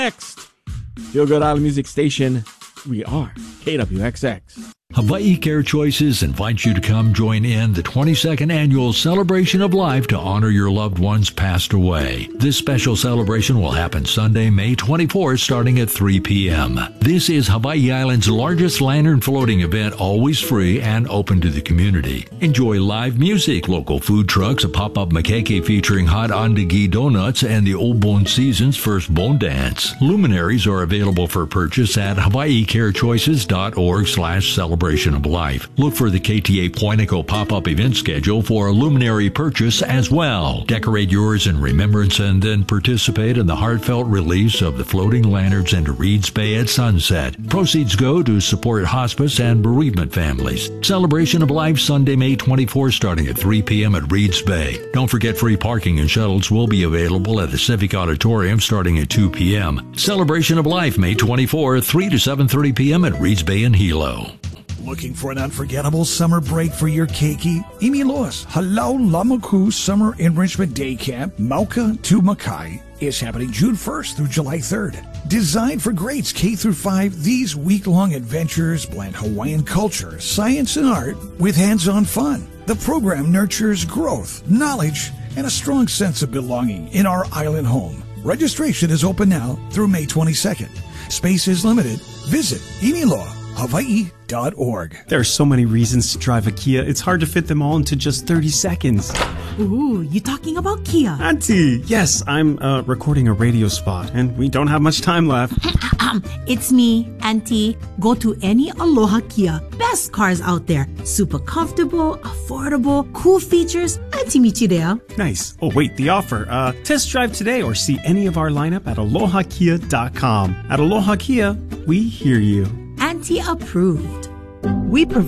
next. Feel Good Island Music Station. We are KWXX. Hawaii Care Choices invites you to come join in the 22nd Annual Celebration of Life to honor your loved ones passed away. This special celebration will happen Sunday, May 24th, starting at 3 p.m. This is Hawaii Island's largest lantern floating event, always free and open to the community. Enjoy live music, local food trucks, a pop-up makeke featuring hot andagi donuts, and the Old Bone Season's first bone dance. Luminaries are available for purchase at hawaiicarechoices.org/celebration of life. Look for the KTA Poinico pop-up event schedule for a luminary purchase as well. Decorate yours in remembrance and then participate in the heartfelt release of the floating lanterns into Reeds Bay at sunset. Proceeds go to support hospice and bereavement families. Celebration of Life Sunday, May 24th, starting at 3 p.m. at Reeds Bay. Don't forget free parking and shuttles will be available at the Civic Auditorium starting at 2 p.m. Celebration of Life, May 24th, 3 to 7:30 p.m. at Reeds Bay in Hilo. Looking for an unforgettable summer break for your keiki? Imiloa's Halau Lamaku Summer Enrichment Day Camp, Mauka to Makai, is happening June 1st through July 3rd. Designed for grades K through 5, these week-long adventures blend Hawaiian culture, science, and art with hands-on fun. The program nurtures growth, knowledge, and a strong sense of belonging in our island home. Registration is open now through May 22nd. Space is limited. Visit Hawaii.org. There are so many reasons to drive a Kia, it's hard to fit them all into just 30 seconds. Ooh, you talking about Kia? Auntie, yes, I'm recording a radio spot, and we don't have much time left. It's me, Auntie. Go to any Aloha Kia. Best cars out there. Super comfortable, affordable, cool features. Auntie Michirea. Nice. Oh, wait, the offer. Test drive today or see any of our lineup at alohakia.com. At Aloha Kia, we hear you. Auntie approved. We provide